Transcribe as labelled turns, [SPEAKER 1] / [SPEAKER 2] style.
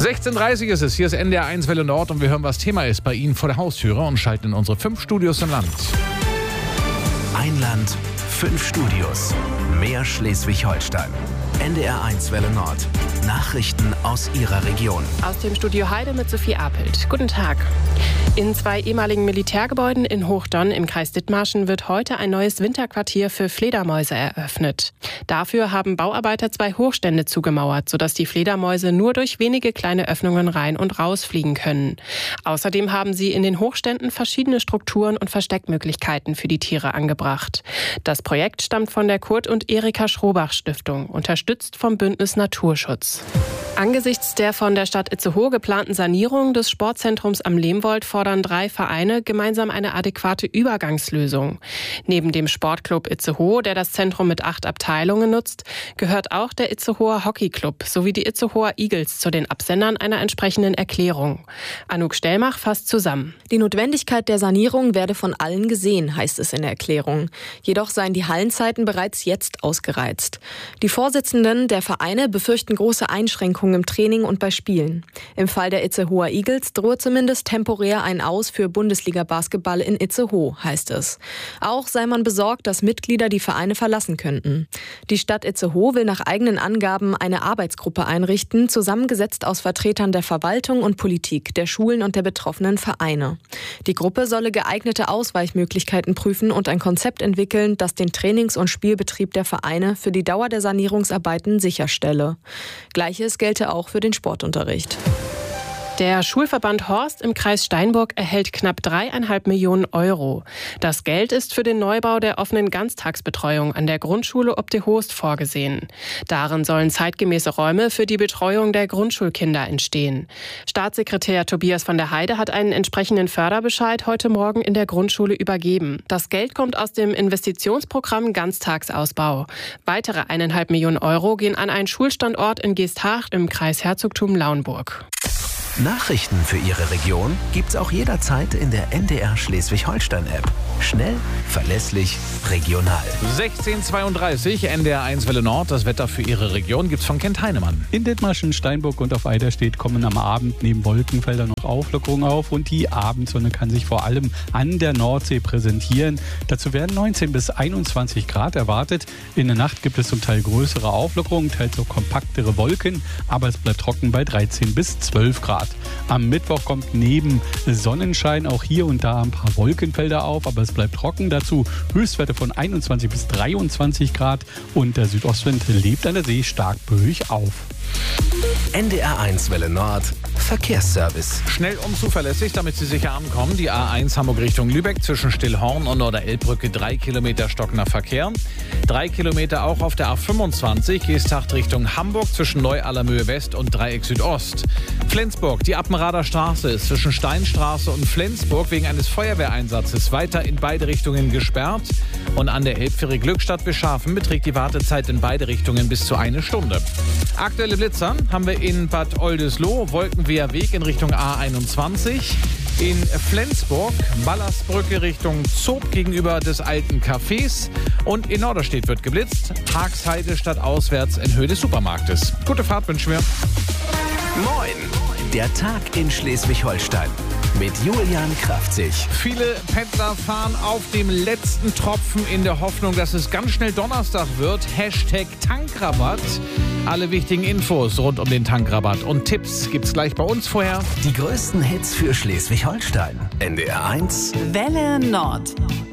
[SPEAKER 1] 16:30 ist es, hier ist NDR 1 Welle Nord und wir hören, was Thema ist bei Ihnen vor der Haustüre und schalten in unsere 5 Studios im Land.
[SPEAKER 2] Ein Land, 5 Studios, mehr Schleswig-Holstein. NDR 1 Welle Nord. Nachrichten aus Ihrer Region.
[SPEAKER 3] Aus dem Studio Heide mit Sophie Apelt. Guten Tag. In 2 ehemaligen Militärgebäuden in Hochdonn im Kreis Dithmarschen wird heute ein neues Winterquartier für Fledermäuse eröffnet. Dafür haben Bauarbeiter 2 Hochstände zugemauert, sodass die Fledermäuse nur durch wenige kleine Öffnungen rein und rausfliegen können. Außerdem haben sie in den Hochständen verschiedene Strukturen und Versteckmöglichkeiten für die Tiere angebracht. Das Projekt stammt von der Kurt und Erika Schrobach Stiftung, unterstützt vom Bündnis Naturschutz. Angesichts der von der Stadt Itzehoe geplanten Sanierung des Sportzentrums am Lehmwold fordern 3 Vereine gemeinsam eine adäquate Übergangslösung. Neben dem Sportclub Itzehoe, der das Zentrum mit 8 Abteilungen nutzt, gehört auch der Itzehoer Hockeyclub sowie die Itzehoer Eagles zu den Absendern einer entsprechenden Erklärung. Anouk Stellmach fasst zusammen.
[SPEAKER 4] Die Notwendigkeit der Sanierung werde von allen gesehen, heißt es in der Erklärung. Jedoch seien die Hallenzeiten bereits jetzt ausgereizt. Die Vorsitzenden der Vereine befürchten große Einschränkungen im Training und bei Spielen. Im Fall der Itzehoer Eagles droht zumindest temporär ein Aus für Bundesliga-Basketball in Itzehoe, heißt es. Auch sei man besorgt, dass Mitglieder die Vereine verlassen könnten. Die Stadt Itzehoe will nach eigenen Angaben eine Arbeitsgruppe einrichten, zusammengesetzt aus Vertretern der Verwaltung und Politik, der Schulen und der betroffenen Vereine. Die Gruppe solle geeignete Ausweichmöglichkeiten prüfen und ein Konzept entwickeln, das den Trainings- und Spielbetrieb der Vereine für die Dauer der Sanierungsarbeiten sicherstelle. Gleiches gelte auch für den Sportunterricht.
[SPEAKER 3] Der Schulverband Horst im Kreis Steinburg erhält knapp 3,5 Millionen Euro. Das Geld ist für den Neubau der offenen Ganztagsbetreuung an der Grundschule Obdehost vorgesehen. Darin sollen zeitgemäße Räume für die Betreuung der Grundschulkinder entstehen. Staatssekretär Tobias von der Heide hat einen entsprechenden Förderbescheid heute Morgen in der Grundschule übergeben. Das Geld kommt aus dem Investitionsprogramm Ganztagsausbau. Weitere 1,5 Millionen Euro gehen an einen Schulstandort in Geesthacht im Kreis Herzogtum Lauenburg.
[SPEAKER 2] Nachrichten für Ihre Region gibt's auch jederzeit in der NDR Schleswig-Holstein-App. Schnell, verlässlich, regional.
[SPEAKER 1] 16:32 NDR 1 Welle Nord. Das Wetter für Ihre Region gibt's von Kent Heinemann.
[SPEAKER 5] In Dithmarschen, Steinburg und auf Eiderstedt kommen am Abend neben Wolkenfeldern noch Auflockerungen auf und die Abendsonne kann sich vor allem an der Nordsee präsentieren. Dazu werden 19 bis 21 Grad erwartet. In der Nacht gibt es zum Teil größere Auflockerungen, teils auch kompaktere Wolken, aber es bleibt trocken bei 13 bis 12 Grad. Am Mittwoch kommt neben Sonnenschein auch hier und da ein paar Wolkenfelder auf, aber es bleibt trocken. Dazu Höchstwerte von 21 bis 23 Grad und der Südostwind lebt an der See stark böig auf.
[SPEAKER 2] NDR 1 Welle Nord. Verkehrsservice.
[SPEAKER 1] Schnell und zuverlässig, damit Sie sicher ankommen. Die A1 Hamburg Richtung Lübeck zwischen Stillhorn und Oder-Elbbrücke 3 Kilometer stockender Verkehr. 3 Kilometer auch auf der A25 Geesthacht Richtung Hamburg zwischen Neu-Allermöhe West und Dreieck Südost. Flensburg, die Appenrader Straße ist zwischen Steinstraße und Flensburg wegen eines Feuerwehreinsatzes weiter in beide Richtungen gesperrt. Und an der Elbfähre Glückstadt-Beschafen beträgt die Wartezeit in beide Richtungen bis zu 1 Stunde. Aktuelle Blitzer haben wir in Bad Oldesloe, Wolkenweher Weg in Richtung A21. In Flensburg, Ballersbrücke Richtung Zob gegenüber des alten Cafés. Und in Norderstedt wird geblitzt, Haagsheide stadtauswärts in Höhe des Supermarktes. Gute Fahrt wünschen wir.
[SPEAKER 2] Moin! Der Tag in Schleswig-Holstein mit Julian Kraftzig.
[SPEAKER 1] Viele Pendler fahren auf dem letzten Tropfen in der Hoffnung, dass es ganz schnell Donnerstag wird. #Tankrabatt. Alle wichtigen Infos rund um den Tankrabatt und Tipps gibt's gleich bei uns vorher.
[SPEAKER 2] Die größten Hits für Schleswig-Holstein. NDR 1
[SPEAKER 6] Welle Nord.